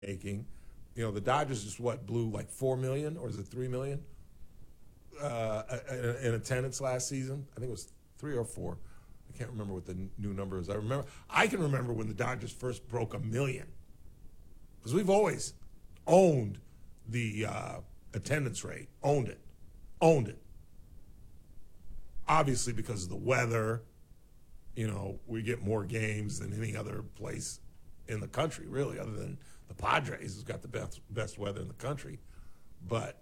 making. You know, the Dodgers just blew like 4 million, or is it 3 million in attendance last season? I think it was 3 or 4. I can't remember what the new number is. I can remember when the Dodgers first broke 1 million, because we've always owned the attendance rate, owned it. Obviously, because of the weather, you know, we get more games than any other place in the country, really, other than the Padres, who's got the best weather in the country. But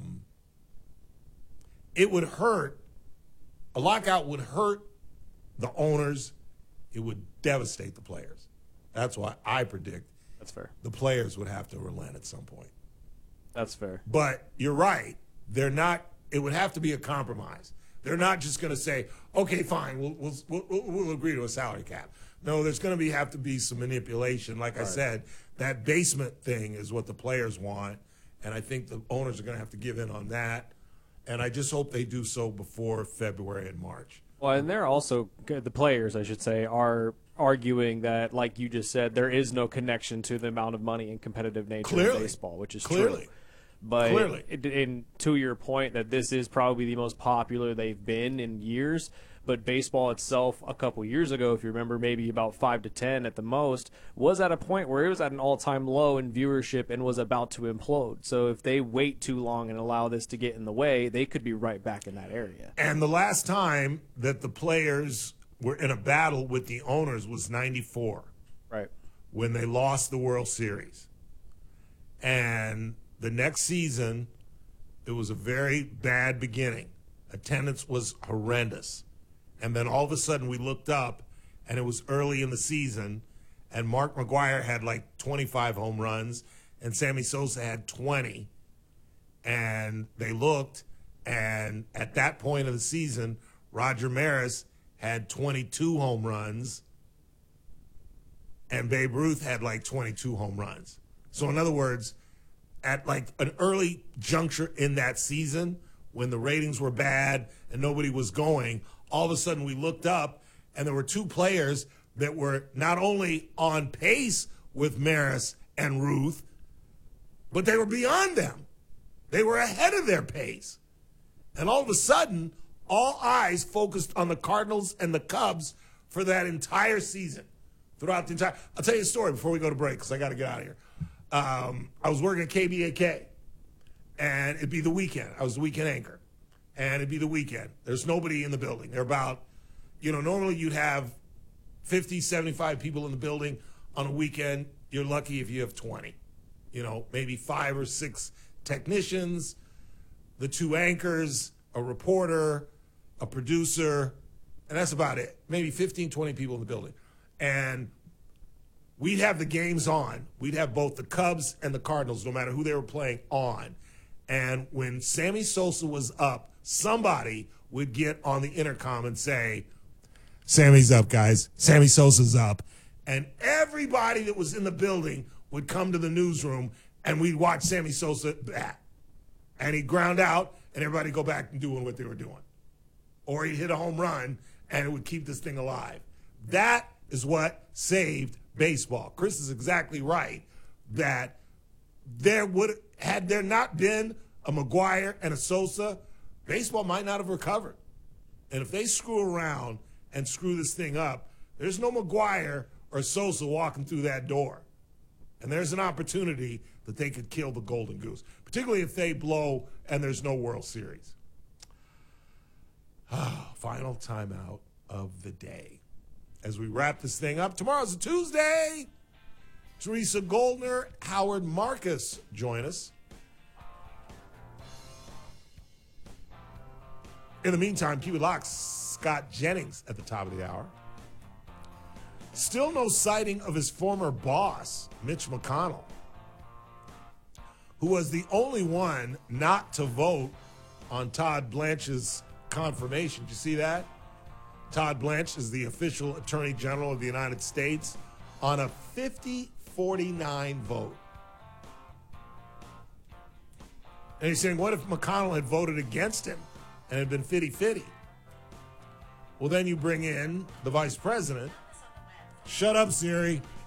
it would hurt. A lockout would hurt the owners. It would devastate the players. That's why I predict that's fair. The players would have to relent at some point. That's fair. But you're right. They're not. It would have to be a compromise. They're not just going to say, okay, fine, we'll agree to a salary cap. No, there's going to have to be some manipulation. Like I said, that basement thing is what the players want, and I think the owners are going to have to give in on that. And I just hope they do so before February and March. Well, and they're also, the players, I should say, are arguing that, like you just said, there is no connection to the amount of money and competitive nature of baseball, which is true. But to your point that this is probably the most popular they've been in years, but baseball itself a couple years ago, if you remember, maybe about 5 to 10 at the most, was at a point where it was at an all-time low in viewership and was about to implode. So if they wait too long and allow this to get in the way, they could be right back in that area. And the last time that the players were in a battle with the owners was 94. Right. When they lost the World Series. And the next season, it was a very bad beginning. Attendance was horrendous. And then all of a sudden we looked up, and it was early in the season, and Mark McGwire had like 25 home runs, and Sammy Sosa had 20. And they looked, and at that point of the season, Roger Maris had 22 home runs, and Babe Ruth had like 22 home runs. So in other words, at like an early juncture in that season, when the ratings were bad and nobody was going, all of a sudden we looked up and there were two players that were not only on pace with Maris and Ruth, but they were beyond them. They were ahead of their pace. And all of a sudden, all eyes focused on the Cardinals and the Cubs for that entire season. Throughout the entire, I'll tell you a story before we go to break, because I got to get out of here. I was working at KBAK, and it'd be the weekend. I was the weekend anchor, and it'd be the weekend. There's nobody in the building. They're about, normally you'd have 50, 75 people in the building. On a weekend, you're lucky if you have 20. Maybe 5 or 6 technicians, the 2 anchors, a reporter, a producer, and that's about it. Maybe 15, 20 people in the building. And we'd have the games on. We'd have both the Cubs and the Cardinals, no matter who they were playing, on. And when Sammy Sosa was up, somebody would get on the intercom and say, "Sammy's up, guys. Sammy Sosa's up." And everybody that was in the building would come to the newsroom, and we'd watch Sammy Sosa bat. And he'd ground out, and everybody go back and doing what they were doing. Or he'd hit a home run, and it would keep this thing alive. That is what saved baseball. Chris is exactly right that had there not been a McGwire and a Sosa, baseball might not have recovered. And if they screw around and screw this thing up, there's no McGwire or Sosa walking through that door. And there's an opportunity that they could kill the Golden Goose, particularly if they blow and there's no World Series. Final timeout of the day. As we wrap this thing up, tomorrow's a Tuesday. Teresa Goldner, Howard Marcus join us. In the meantime, keep it locked. Scott Jennings at the top of the hour. Still no sighting of his former boss, Mitch McConnell, who was the only one not to vote on Todd Blanche's confirmation. Did you see that? Todd Blanche is the official Attorney General of the United States on a 50-49 vote. And he's saying, what if McConnell had voted against him and had been 50-50? Well, then you bring in the vice president. Shut up, Siri.